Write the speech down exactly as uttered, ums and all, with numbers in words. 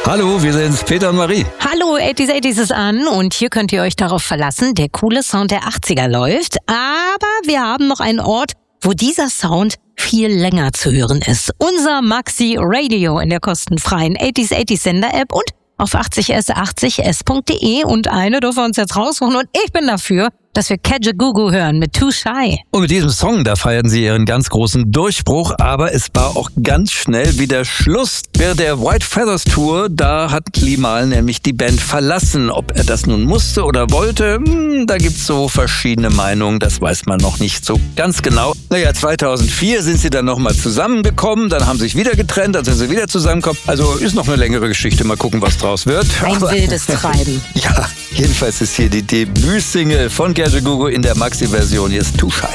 Hallo, wir sind's, Peter und Marie. Hallo, achtziger achtziger ist an und hier könnt ihr euch darauf verlassen, der coole Sound der achtziger läuft. Aber wir haben noch einen Ort, wo dieser Sound viel länger zu hören ist. Unser Maxi Radio in der kostenfreien achtziger achtziger Sender-App und auf achtzig s achtzig s punkt de. Und eine dürfen wir uns jetzt raussuchen und ich bin dafür, dass wir Kajagoogoo hören mit Too Shy. Und mit diesem Song, da feierten sie ihren ganz großen Durchbruch, aber es war auch ganz schnell wieder Schluss. Während der White Feathers Tour, da hat Limahl nämlich die Band verlassen. Ob er das nun musste oder wollte, hm, da gibt's so verschiedene Meinungen, das weiß man noch nicht so ganz genau. Naja, zweitausendvier sind sie dann nochmal zusammengekommen, dann haben sie sich wieder getrennt, dann sind sie wieder zusammengekommen. Also ist noch eine längere Geschichte, mal gucken, was draus wird. Ein aber, wildes Treiben. Ja, jedenfalls ist hier die Debütsingle von Kajagoogoo in der Maxi-Version, hier ist Too Shy.